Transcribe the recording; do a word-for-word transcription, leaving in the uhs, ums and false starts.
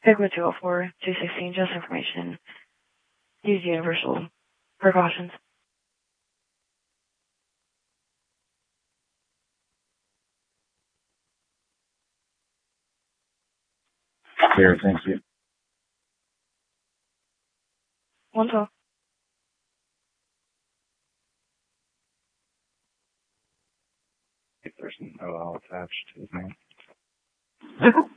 Sigma two oh four, two sixteen, just information. Use universal precautions. Clear, thank you. one twelve. There's an O L attached to his name.